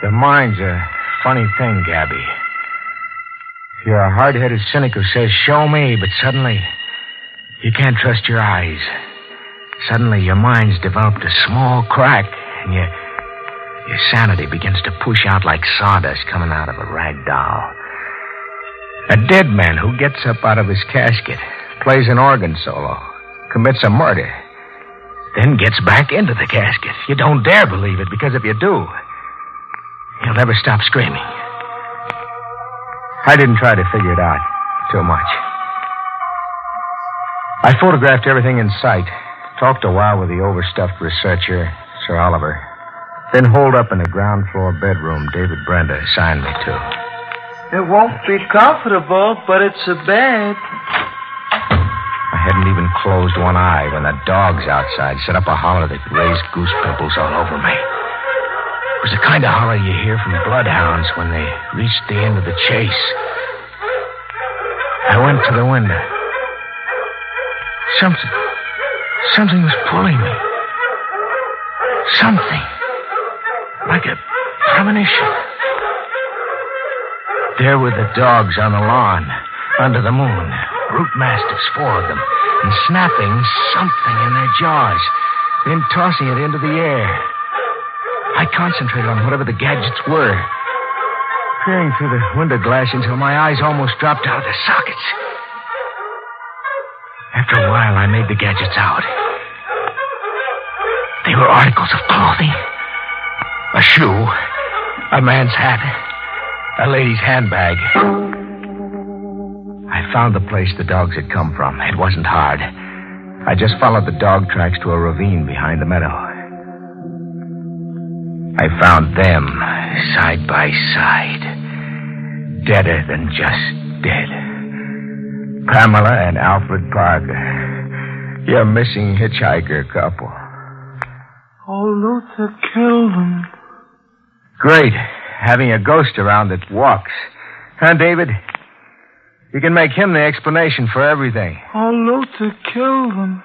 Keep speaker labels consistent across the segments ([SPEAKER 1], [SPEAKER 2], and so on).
[SPEAKER 1] The mind's a funny thing, Gabby. You're a hard-headed cynic who says, show me, but suddenly you can't trust your eyes. Suddenly your mind's developed a small crack, and your sanity begins to push out like sawdust coming out of a rag doll. A dead man who gets up out of his casket, plays an organ solo, commits a murder, then gets back into the casket. You don't dare believe it, because if you do, you'll never stop screaming. I didn't try to figure it out too much. I photographed everything in sight, talked a while with the overstuffed researcher, Sir Oliver, then holed up in the ground floor bedroom David Brenda assigned me to.
[SPEAKER 2] It won't be comfortable, but it's a bed.
[SPEAKER 1] I hadn't even closed one eye when the dogs outside set up a holler that raised goose pimples all over me. It was the kind of holler you hear from bloodhounds when they reach the end of the chase. I went to the window. Something was pulling me. Something. Like a premonition. There were the dogs on the lawn, under the moon. Brute mastiffs, 4 of them, and snapping something in their jaws, then tossing it into the air. I concentrated on whatever the gadgets were, peering through the window glass until my eyes almost dropped out of their sockets. After a while, I made the gadgets out. They were articles of clothing. A shoe, a man's hat, a lady's handbag. I found the place the dogs had come from. It wasn't hard. I just followed the dog tracks to a ravine behind the meadow. I found them side by side, deader than just dead. Pamela and Alfred Parker, your missing hitchhiker couple.
[SPEAKER 2] Oh, Luther killed them.
[SPEAKER 1] Great, having a ghost around that walks. Huh, David? You can make him the explanation for everything.
[SPEAKER 2] Oh, Luther killed them.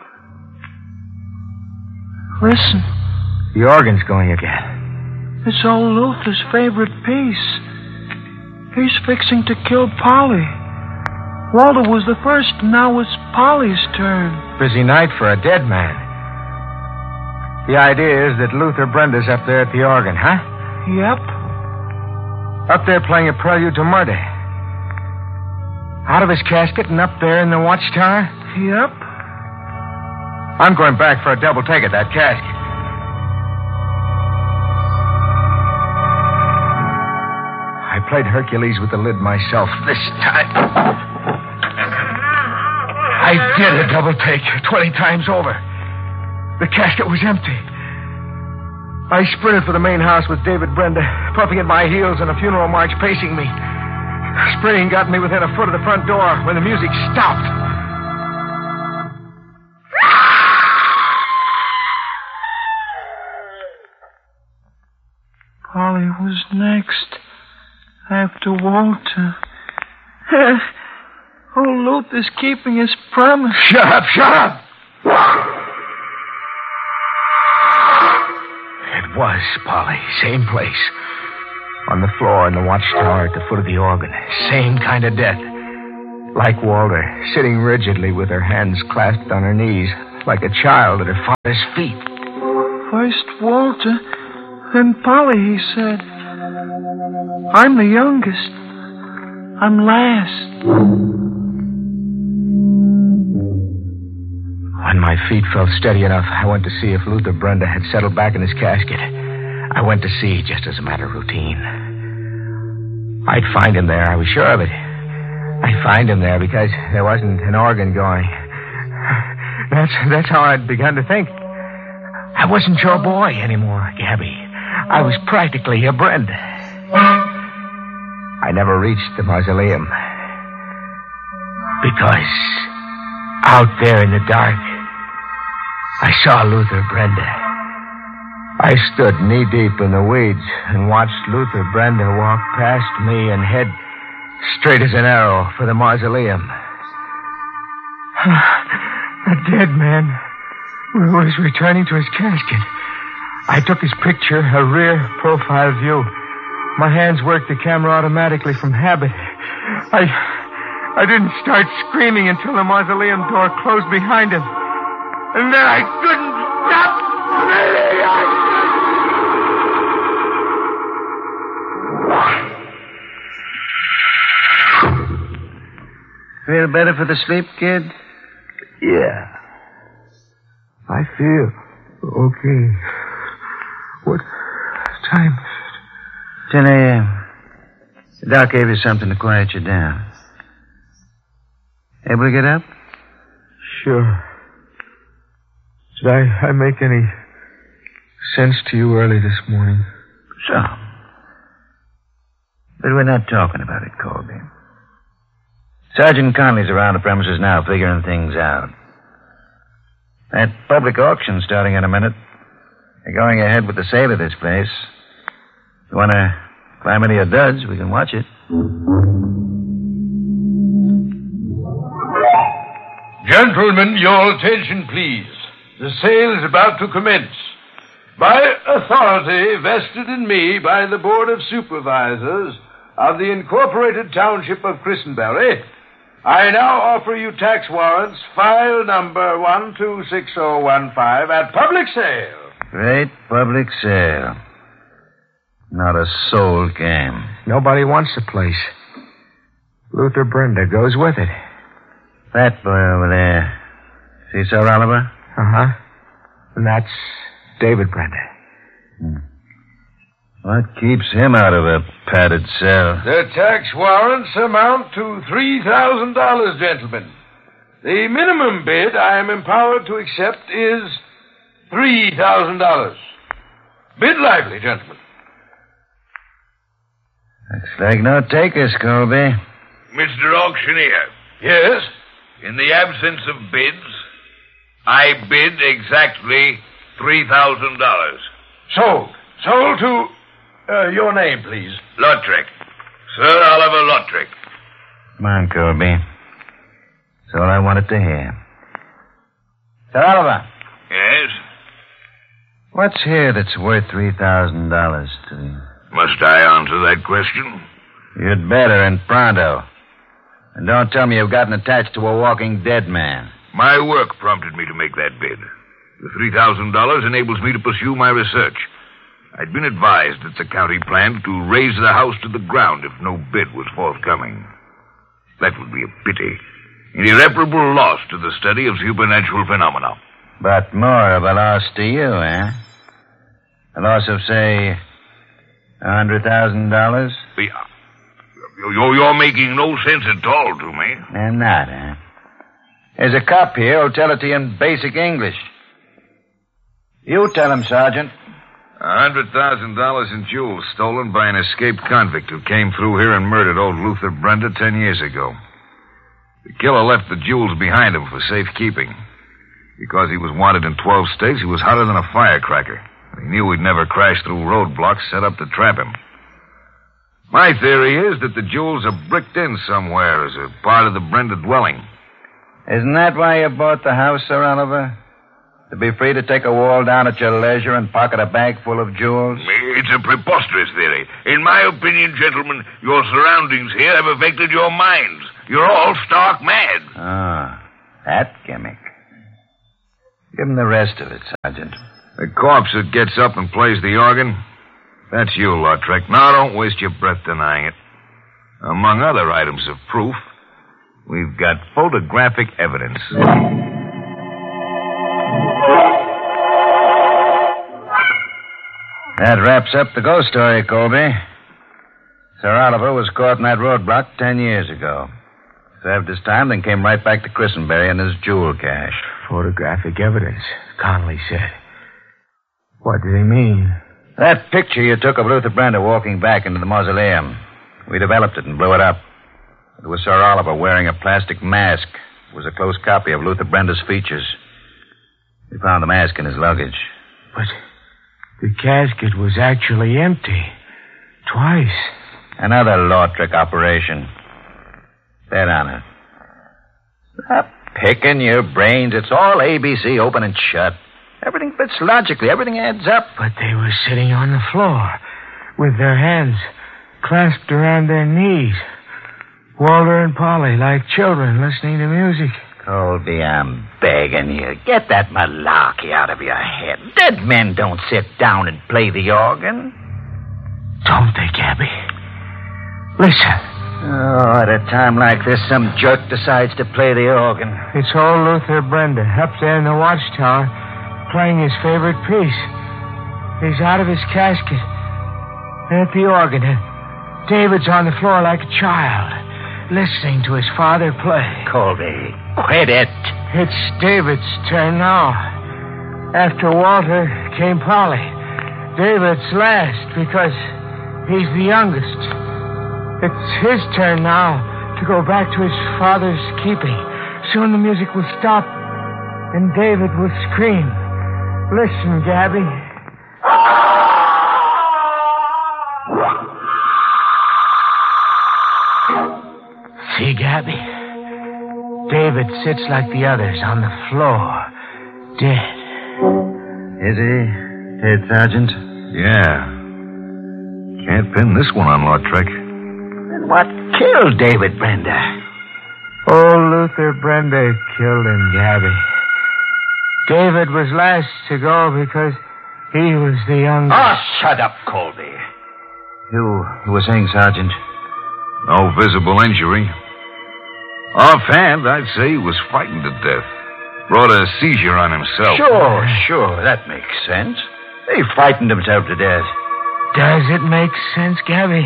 [SPEAKER 2] Listen.
[SPEAKER 1] The organ's going again.
[SPEAKER 2] It's old Luther's favorite piece. He's fixing to kill Polly. Walter was the first, and now it's Polly's turn.
[SPEAKER 1] Busy night for a dead man. The idea is that Luther Brenda's up there at the organ, huh?
[SPEAKER 2] Yep.
[SPEAKER 1] Up there playing a prelude to murder. Out of his casket and up there in the watchtower?
[SPEAKER 2] Yep.
[SPEAKER 1] I'm going back for a double take at that casket. I played Hercules with the lid myself this time. I did a double take 20 times over. The casket was empty. I sprinted for the main house with David Brenda, puffing at my heels and a funeral march pacing me. Sprinting got me within a foot of the front door when the music stopped.
[SPEAKER 2] Polly was next, after Walter. Oh, Luther's keeping his promise.
[SPEAKER 1] Shut up, shut up! It was Polly, same place. On the floor in the watchtower at the foot of the organ. Same kind of death. Like Walter, sitting rigidly with her hands clasped on her knees, like a child at her father's feet.
[SPEAKER 2] First Walter, then Polly, he said. I'm the youngest. I'm last. When
[SPEAKER 1] my feet felt steady enough, I went to see if Luther Brenda had settled back in his casket. I went to see just as a matter of routine. I'd find him there, I was sure of it. I'd find him there because there wasn't an organ going. That's how I'd begun to think. I wasn't your boy anymore, Gabby. I was practically your Brenda. I never reached the mausoleum. Because out there in the dark, I saw Luther Brenda. I stood knee-deep in the weeds and watched Luther Brenda walk past me and head straight as an arrow for the mausoleum. A dead man was returning to his casket. I took his picture, a rear profile view.
[SPEAKER 2] My hands worked the camera automatically from habit. I didn't start screaming until the mausoleum door closed behind him. And then I couldn't stop screaming.
[SPEAKER 3] Feel better for the sleep, kid?
[SPEAKER 2] Yeah. I feel okay. What time is it?
[SPEAKER 3] 10 a.m. The doc gave you something to quiet you down. Able to get up?
[SPEAKER 2] Sure. Did I make any sense to you early this morning?
[SPEAKER 3] Some. But we're not talking about it, Colby. Sergeant Conley's around the premises now figuring things out. That public auction's starting in a minute. They're going ahead with the sale of this place. If you want to climb any of duds, we can watch it.
[SPEAKER 4] Gentlemen, your attention, please. The sale is about to commence. By authority vested in me by the Board of Supervisors of the Incorporated Township of Christenbury, I now offer you tax warrants, file number 126015, at public sale.
[SPEAKER 3] Great public sale. Not a soul came.
[SPEAKER 1] Nobody wants the place. Luther Brenda goes with it.
[SPEAKER 3] That boy over there. See Sir Oliver?
[SPEAKER 1] Uh-huh. And that's David Brenda.
[SPEAKER 3] What keeps him out of a padded cell?
[SPEAKER 4] The tax warrants amount to $3,000, gentlemen. The minimum bid I am empowered to accept is $3,000. Bid lively, gentlemen.
[SPEAKER 3] Looks like no takers, Colby.
[SPEAKER 5] Mr. Auctioneer,
[SPEAKER 4] Yes?
[SPEAKER 5] in the absence of bids, I bid exactly $3,000.
[SPEAKER 4] Sold. Sold to... your name, please.
[SPEAKER 5] Lautrec. Sir Oliver Lautrec.
[SPEAKER 3] Come on, Colby. That's all I wanted to hear. Sir Oliver,
[SPEAKER 5] Yes?
[SPEAKER 3] what's here that's worth $3,000 to you?
[SPEAKER 5] Must I answer that question?
[SPEAKER 3] You'd better, and pronto. And don't tell me you've gotten attached to a walking dead man.
[SPEAKER 5] My work prompted me to make that bid. The $3,000 enables me to pursue my research. I'd been advised that the county planned to raise the house to the ground if no bid was forthcoming. That would be a pity. An irreparable loss to the study of supernatural phenomena.
[SPEAKER 3] But more of a loss to you, eh? A loss of, say, $100,000?
[SPEAKER 5] You're making no sense at all to me.
[SPEAKER 3] And not, eh? There's a cop here who'll tell it to you in basic English. You tell him, Sergeant.
[SPEAKER 6] $100,000 in jewels stolen by an escaped convict who came through here and murdered old Luther Brenda 10 years ago. The killer left the jewels behind him for safekeeping. Because he was wanted in 12 states, he was hotter than a firecracker. He knew he'd never crash through roadblocks set up to trap him. My theory is that the jewels are bricked in somewhere as a part of the Brenda dwelling.
[SPEAKER 3] Isn't that why you bought the house, Sir Oliver? To be free to take a wall down at your leisure and pocket a bag full of jewels?
[SPEAKER 5] It's a preposterous theory. In my opinion, gentlemen, your surroundings here have affected your minds. You're all stark mad.
[SPEAKER 3] Ah, that gimmick. Give him the rest of it, Sergeant.
[SPEAKER 6] The corpse that gets up and plays the organ, that's you, Lautrec. Now, don't waste your breath denying it. Among other items of proof, we've got photographic evidence.
[SPEAKER 3] That wraps up the ghost story, Colby. Sir Oliver was caught in that roadblock 10 years ago. Served his time, then came right back to Christenbury and his jewel cache.
[SPEAKER 1] Photographic evidence, Conley said. What did he mean?
[SPEAKER 3] That picture you took of Luther Brenda walking back into the mausoleum. We developed it and blew it up. It was Sir Oliver wearing a plastic mask. It was a close copy of Luther Brenda's features. We found the mask in his luggage.
[SPEAKER 1] But the casket was actually empty. Twice.
[SPEAKER 3] Another Lautrec operation. Bet on it. Stop picking your brains. It's all ABC, open and shut. Everything fits logically. Everything adds up.
[SPEAKER 1] But they were sitting on the floor with their hands
[SPEAKER 2] clasped around their knees. Walter and Polly, like children listening to music.
[SPEAKER 3] Colby, I'm begging you. Get that malarkey out of your head. Dead men don't sit down and play the organ.
[SPEAKER 1] Don't they, Gabby? Listen.
[SPEAKER 3] Oh, at a time like this, some jerk decides to play the organ.
[SPEAKER 2] It's old Luther Brenda up there in the watchtower playing his favorite piece. He's out of his casket and at the organ. And David's on the floor like a child, listening to his father play.
[SPEAKER 3] Colby, quit it.
[SPEAKER 2] It's David's turn now. After Walter came Polly. David's last because he's the youngest. It's his turn now to go back to his father's keeping. Soon the music will stop, and David will scream. Listen, Gabby.
[SPEAKER 1] See, Gabby? David sits like the others on the floor, dead.
[SPEAKER 3] Is he dead, Sergeant?
[SPEAKER 6] Yeah. Can't pin this one on Lautrec.
[SPEAKER 3] Then what killed David Brenda?
[SPEAKER 2] Old Luther Brenda killed him, Gabby. David was last to go because he was the youngest.
[SPEAKER 3] Oh, shut up, Colby. You were saying, Sergeant?
[SPEAKER 6] No visible injury. Offhand, I'd say he was frightened to death. Brought a seizure on himself.
[SPEAKER 3] Sure. That makes sense. He frightened himself to death.
[SPEAKER 2] Does it make sense, Gabby?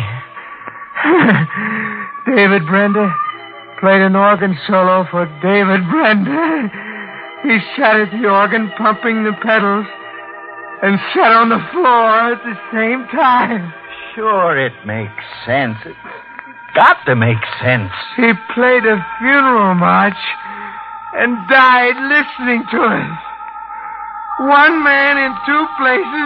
[SPEAKER 2] David Brenda played an organ solo for David Brenda. He sat at the organ pumping the pedals and sat on the floor at the same time.
[SPEAKER 3] Sure, it makes sense. It's got to make sense.
[SPEAKER 2] He played a funeral march and died listening to it. One man in two places